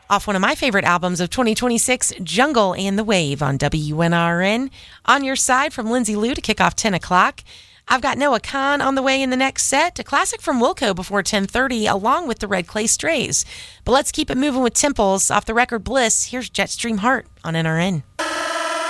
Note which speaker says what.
Speaker 1: Off one of my favorite albums of 2026, Jungle and the Wave on WNRN. On Your Side from Lindsay Lou to kick off 10 o'clock. I've got Noah Kahan on the way in the next set. A classic from Wilco before 10:30, along with the Red Clay Strays. But let's keep it moving with Temples. Off the record Bliss, here's Jetstream Heart on NRN.